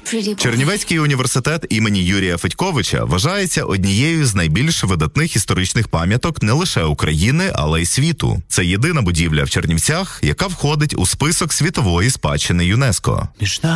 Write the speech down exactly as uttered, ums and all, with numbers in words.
Чернівецький університет імені Юрія Федьковича вважається однією з найбільш видатних історичних пам'яток не лише України, але й світу. Це єдина будівля в Чернівцях, яка входить у список світової спадщини ЮНЕСКО.